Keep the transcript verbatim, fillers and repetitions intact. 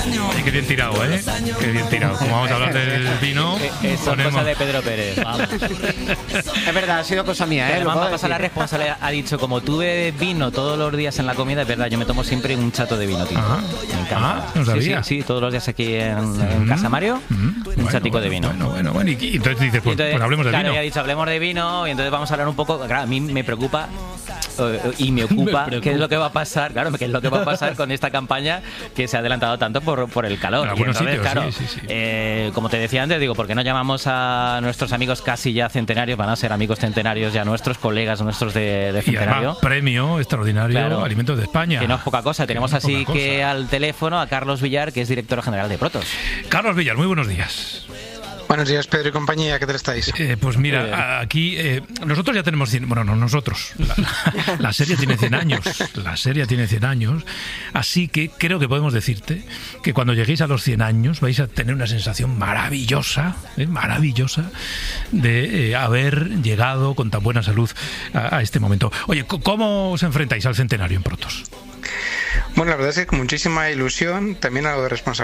Ay, qué bien tirado, ¿eh? Qué bien tirado. Como vamos a hablar del vino, es ponemos... cosa de Pedro Pérez. Vamos. Es verdad, ha sido cosa mía, ¿eh? Además, Lo me puedo ha pasado la decir. responsable. Ha dicho, como tú bebes vino todos los días en la comida, es verdad, yo me tomo siempre un chato de vino, tío. Ajá. Me encanta. Ah, no sabía. Sí, sí, sí, todos los días aquí en, en Casa Mario, Mm, un bueno, chatico bueno, de vino. Bueno, bueno, bueno. Y, y entonces dices, pues, Y entonces, pues hablemos de claro, vino. ya he dicho, hablemos de vino, y entonces vamos a hablar un poco. Claro, a mí me preocupa eh, y me ocupa Me qué es lo que va a pasar, claro, qué es lo que va a pasar con esta campaña que se ha adelantado tanto por, por el calor. En Y algunos entonces, sitios, claro, sí, sí, sí. eh, como te decía antes, digo, ¿por qué no llamamos a nuestros amigos casi ya centenarios? Van a ser amigos centenarios ya nuestros, colegas nuestros de, de Y centenario. además, premio extraordinario Claro. Alimentos de España. Que no es poca cosa. Tenemos no es así poca que cosa. al teléfono a Carlos Villar, que es director general de Protos. Carlos Villar, muy buenos días. Buenos días, Pedro y compañía, ¿qué tal estáis? Eh, pues mira, aquí eh, nosotros ya tenemos cien, bueno, no nosotros, la, la, la serie tiene cien años, la serie tiene cien años, así que creo que podemos decirte que cuando lleguéis a los cien años vais a tener una sensación maravillosa, eh, maravillosa, de eh, haber llegado con tan buena salud a, a este momento. Oye, ¿cómo os enfrentáis al centenario en Protos? Bueno, la verdad es que con muchísima ilusión, también algo de responsabilidad.